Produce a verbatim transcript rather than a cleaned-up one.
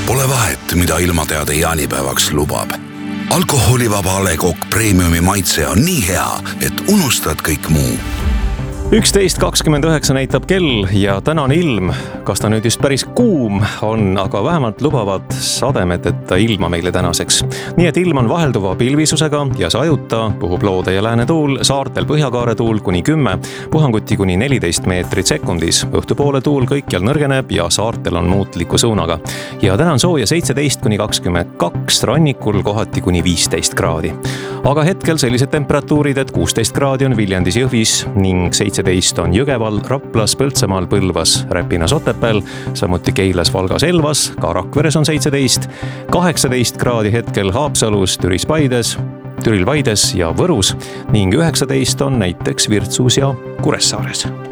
Pole vahet, mida ilmateade jaanipäevaks lubab. Alkoholivaba A Le Coq Premiumi maitse on nii hea, et unustad kõik muu. üksteist kakskümmend üheksa näitab kell ja tänane ilm, kas ta nüüd just päris kuum on, aga vähemalt lubavad sademeteta ilma meile tänaseks. Nii et ilm on vahelduva pilvisusega ja sajuta, puhub loode ja lääne tuul, saartel põhjakaare tuul kuni kümme, puhanguti kuni neliteist meetrit sekundis. Õhtupoole tuul kõikjal nõrgeneb ja saartel on muutliku suunaga. Ja täna on sooja seitseteist kuni kakskümmend kaks, rannikul kohati kuni viisteist kraadi. Aga hetkel sellised temperatuurid, et kuusteist kraadi on Viljandis, Jõhvis ning seitseteist on Jõgeval, Raplas, Põltsamaal, Põlvas, Räpinas, Otepääl, samuti Keilas, Valgas, Elvas, ka Rakveres on seitseteist, kaheksateist kraadi hetkel Haapsalus, Türis, Paides, Türil, Vaides ja Võrus ning üheksateist on näiteks Virtsus ja Kuressaares.